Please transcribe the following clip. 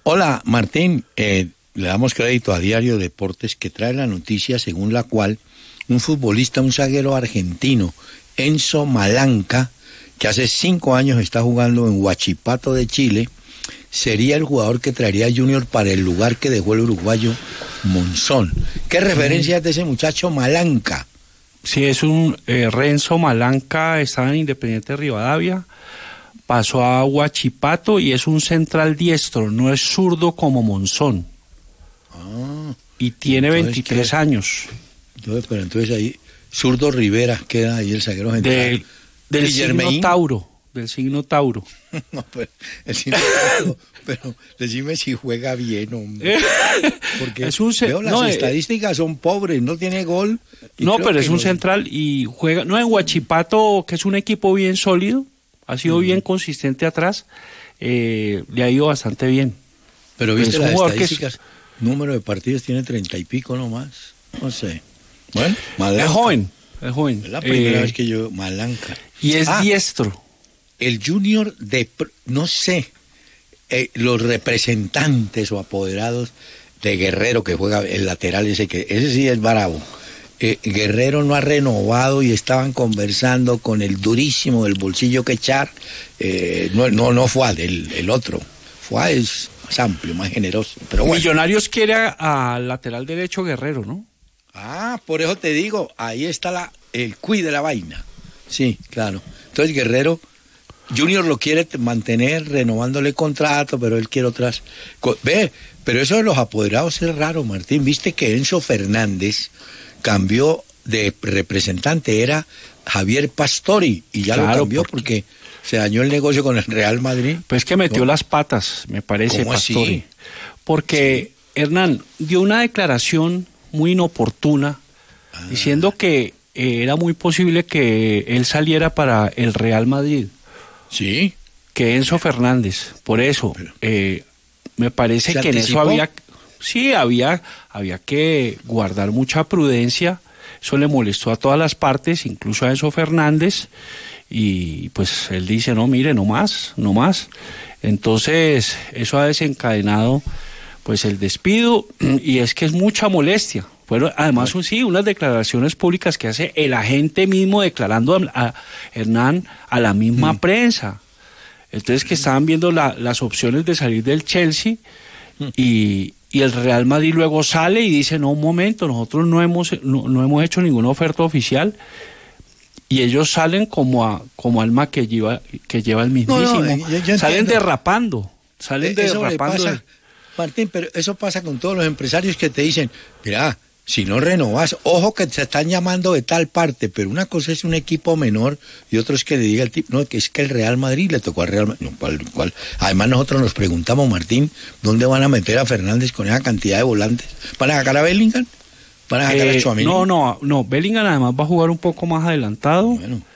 Hola, Martín. Le damos crédito a Diario Deportes que trae la noticia según la cual un futbolista, un zaguero argentino, Enzo Malanca, que hace 5 años está jugando en Huachipato de Chile, sería el jugador que traería a Junior para el lugar que dejó el uruguayo Monzón. ¿Qué referencia es de ese muchacho Malanca? Sí, es un Renzo Malanca, estaba en Independiente Rivadavia, pasó a Huachipato y es un central diestro, no es zurdo como Monzón. Y tiene 23 años. Entonces ahí, Zurdo Rivera queda ahí el zaguero central. Del signo Tauro. Del signo Tauro. No, pues, el signo Tauro, pero decime si juega bien, hombre. Porque veo las estadísticas son pobres, no tiene gol. No, pero es un central y juega, no, en Huachipato, que es un equipo bien sólido, ha sido bien consistente atrás, le ha ido bastante bien. Pero viste las estadísticas, número de partidos tiene 30 y pico nomás, no sé. Bueno, Malanca. Es joven. Es la primera vez que yo, Malanca. Y es diestro. El Junior no sé, los representantes o apoderados de Guerrero, que juega el lateral ese sí es bravo. Guerrero no ha renovado y estaban conversando con el durísimo del bolsillo que echar. No Fuad, el otro. Fuad es más amplio, más generoso. Pero bueno. Millonarios quiere al lateral derecho Guerrero, ¿no? Por eso te digo, ahí está el cuid de la vaina. Sí, claro. Entonces Guerrero, Junior lo quiere mantener renovándole contrato, pero él quiere otras. Pero eso de los apoderados es raro, Martín. Viste que Enzo Fernández cambió de representante, era Javier Pastori, y ya lo cambió porque se dañó el negocio con el Real Madrid. Pues que metió las patas, me parece, Pastori. Así? Porque Hernán dio una declaración muy inoportuna, diciendo que era muy posible que él saliera para el Real Madrid. Sí. Que Enzo Fernández, por eso, me parece que en eso había que guardar mucha prudencia. Eso le molestó a todas las partes, incluso a Enzo Fernández, y pues él dice, no, mire, no más. Entonces, eso ha desencadenado pues el despido, y es que es mucha molestia. Bueno, además, unas declaraciones públicas que hace el agente mismo declarando a Hernán a la misma prensa. Entonces, que estaban viendo las opciones de salir del Chelsea, y el Real Madrid luego sale y dice, no, un momento, nosotros no hemos hecho ninguna oferta oficial, y ellos salen como alma que lleva el mismísimo. Salen derrapando. Martín, pero eso pasa con todos los empresarios que te dicen, mira, si no renovas, ojo que te están llamando de tal parte, pero una cosa es un equipo menor y otro es que le diga el tipo, no, que es que el Real Madrid le tocó al Real Madrid. No, además nosotros nos preguntamos, Martín, ¿dónde van a meter a Fernández con esa cantidad de volantes? ¿Van a sacar a Bellingham? ¿Van a sacar a Tchouaméni? No, Bellingham además va a jugar un poco más adelado. Bueno.